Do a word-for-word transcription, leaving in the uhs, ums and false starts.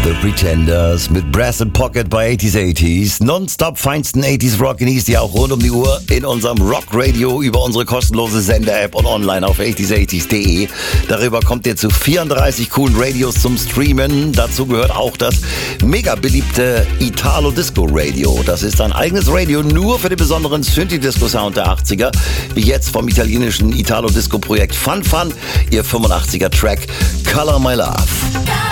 The Pretenders mit Brass and Pocket bei eighties eighties. Nonstop feinsten eighties Rock genießt ihr auch rund um die Uhr in unserem Rock Radio über unsere kostenlose Sender-App und online auf eighties eighties punkt de. Darüber kommt ihr zu vierunddreißig coolen Radios zum Streamen. Dazu gehört auch das mega beliebte Italo Disco Radio. Das ist ein eigenes Radio nur für den besonderen Synthi-Disco-Sound der achtziger. Wie jetzt vom italienischen Italo-Disco-Projekt Fun Fun, ihr fünfundachtziger Track Color My Love.